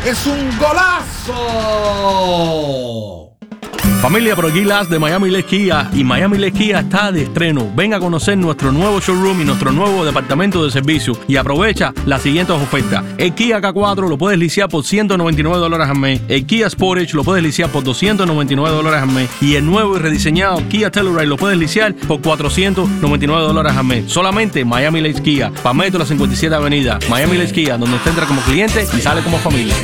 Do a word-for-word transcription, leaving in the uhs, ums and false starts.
¡Es un golazo! Familia, por aquí Las de Miami Lakes Kia, y Miami Lakes Kia está de estreno. Ven a conocer nuestro nuevo showroom y nuestro nuevo departamento de servicio y aprovecha las siguientes ofertas. El Kia K cuatro lo puedes liciar por ciento noventa y nueve dólares al mes, el Kia Sportage lo puedes liciar por doscientos noventa y nueve dólares al mes y el nuevo y rediseñado Kia Telluride lo puedes liciar por cuatrocientos noventa y nueve dólares al mes. Solamente Miami Lakes Kia, Palmetto, la cincuenta y siete Avenida. Miami Lakes Kia, donde usted entra como cliente y sale como familia.